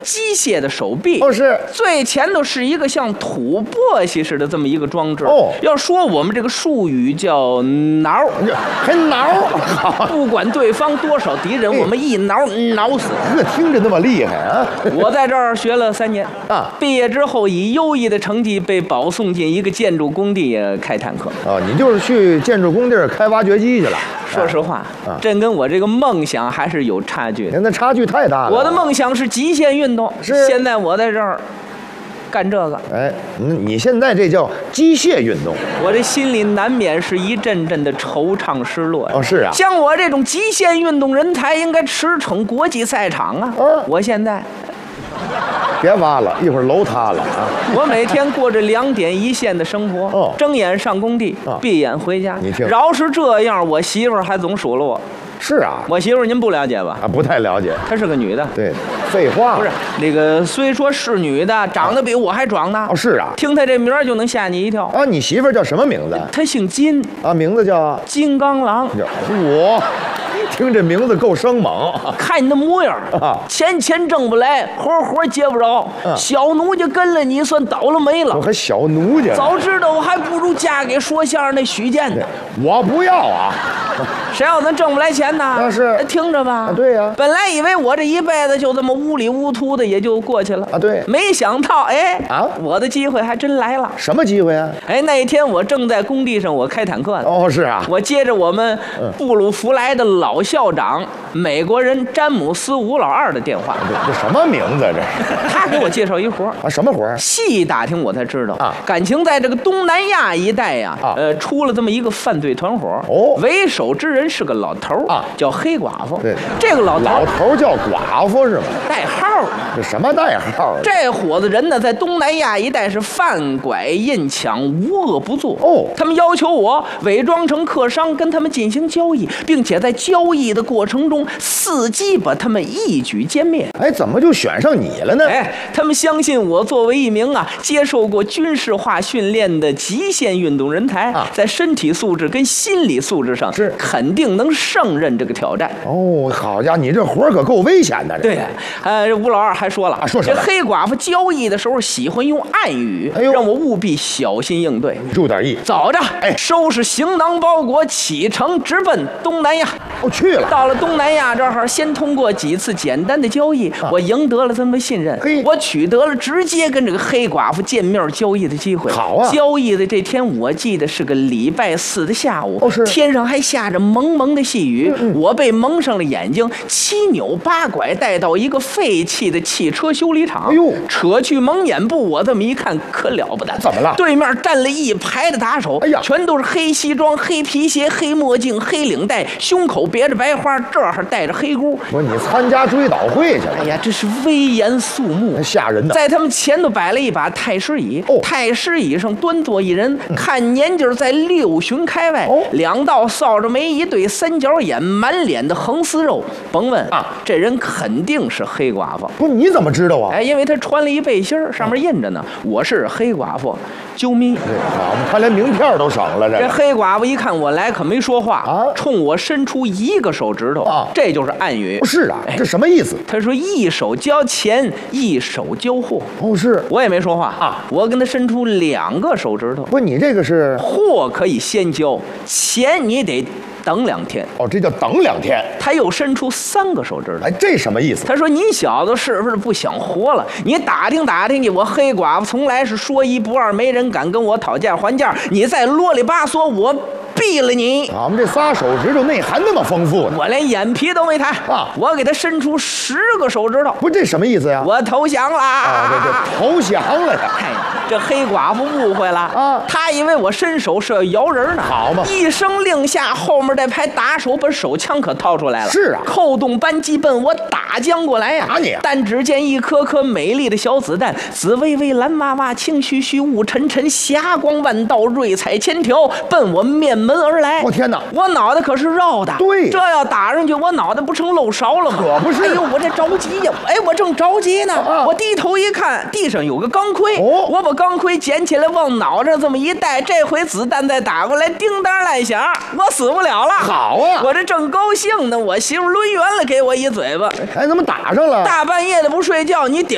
机械的手臂。 哦，是最前头是一个像土簸箕似的这么一个装置。 哦， 要说我们这个术语叫挠， 还挠， 不管对方多少敌人，我们一挠死。 这听着那么厉害啊！ 我在这儿学了3年啊， 毕业之后以优异的成绩被保送进一个建筑工地开坦克。 哦，你就是去建筑工地开挖掘机去了。 说实话，这跟我这个梦想还是有差距的。 那差距太大了。 我的梦想是极限运动， 是现在我在这儿干这个。 哎，你现在这叫机械运动。 我这心里难免是一阵阵的惆怅失落呀。 哦，是啊。 像我这种极限运动人才，应该驰骋国际赛场啊。我现在。 别挖了，一会儿楼塌了啊！ 我每天过着2点1线的生活，睁眼上工地，闭眼回家。 你听， 饶是这样，我媳妇儿还总数落我。 是啊， 我媳妇儿您不了解吧？ 啊，不太了解。 她是个女的。 对，废话。 不是那个，虽说是女的，长得比我还壮呢。 哦，是啊。 听她这名儿就能吓你一跳。 啊，你媳妇儿叫什么名字？ 她姓金。 啊，名字叫金刚狼。 我。听这名字够生猛， 看你的模样钱挣不来，活接不着，小奴家跟了你算倒了霉了。 我还小奴家， 早知道我还不如嫁给说相声那许健呢。 我不要啊！ 谁要咱挣不来钱呢？ 那是听着吧。 对呀。 本来以为我这一辈子就这么乌里乌涂的也就过去了啊。对。 没想到，我的机会还真来了。 什么机会啊？ 那一天我正在工地上，我开坦克呢。 哦，是啊。 我接着我们布鲁弗莱的老校长美国人詹姆斯吴老二的电话。 这什么名字这？ 他给我介绍一活啊，什么活？ 细打听我才知道啊， 感情在这个东南亚一带呀，出了这么一个犯罪团伙。为首之人是个老头啊，叫黑寡妇。 对， 这个老头叫寡妇是吗？ 代号。 这什么代号？ 这伙子人呢，在东南亚一带是贩拐印抢，无恶不作。他们要求我伪装成客商，跟他们进行交易，并且在交易的过程中伺机把他们一举歼灭。 怎么就选上你了呢？ 他们相信我作为一名接受过军事化训练的极限运动人才，在身体素质跟心理素质上是肯定能胜任这个挑战。 好家伙，你这活可够危险的。 对，吴老二还说了， 说什么？ 这黑寡妇交易的时候喜欢用暗语，让我务必小心应对。 注点意。 走着，收拾行囊包裹，启程直奔东南亚。 去了。 到了东南亚这儿，先通过几次简单的交易，我赢得了这么信任。我取得了直接跟这个黑寡妇见面交易的机会。 好啊！ 交易的这天，我记得是个礼拜4的下午，天上还下着蒙蒙的细雨。我被蒙上了眼睛，7扭8拐带到一个废弃的汽车修理厂。扯去蒙眼布，我这么一看，可了不得。 怎么了？ 对面站了一排的打手，全都是黑西装、黑皮鞋、黑墨镜、黑领带，胸口别着白花，这儿带着黑箍。 我说你参加追悼会去了？ 这是威严肃穆， 吓人的。 在他们前头摆了一把太师椅，太师椅上端坐一人，看年纪在60旬开外，2道扫帚眉，一对三角眼，满脸的横丝肉。甭问这人肯定是黑寡妇。 不是你怎么知道啊？ 因为他穿了一背心，上面印着呢，我是黑寡妇，啾咪。 好，他连名片都省了。 这黑寡妇一看我来，可没说话冲我伸出一个手指头这就是暗语。 是啊，这什么意思？ 他说一手交钱，一手交货。 是。 我也没说话我跟他伸出2个手指头。 不，你这个是货可以先交，钱你得等2天。 这叫等2天。 他又伸出3个手指头。 这什么意思？ 他说你小子是不是不想活了？你打听打听去，我黑寡妇从来是说一不二，没人敢跟我讨价还价。你再啰里吧嗦，我毙了你！ 我们这仨手指头内涵那么丰富呢？ 我连眼皮都没抬我给他伸出10个手指头。 不，这什么意思呀？ 我投降了这投降了呀！ 这黑寡妇误会了他以为我伸手是要摇人呢。 好嘛！ 一声令下，后面这排打手把手枪可掏出来了。 是啊， 扣动扳机奔我打将过来呀！ 打你！ 但只见一颗颗美丽的小子弹，紫微微，蓝娃娃，青须须，雾沉沉，霞光万道，瑞彩千条，奔我面门而来。 天哪！ 我脑袋可是绕的。 对， 这要打上去，我脑袋不成漏勺了吗？ 可不是。 哎呦，我这着急呀！我正着急呢。我低头一看，地上有个钢盔。我把钢盔捡起来，往脑上这么一戴，这回子弹再打过来，叮当乱响，我死不了了。 好啊！ 我这正高兴呢，我媳妇抡圆了给我一嘴巴。 怎么打上了？ 大半夜的不睡觉，你顶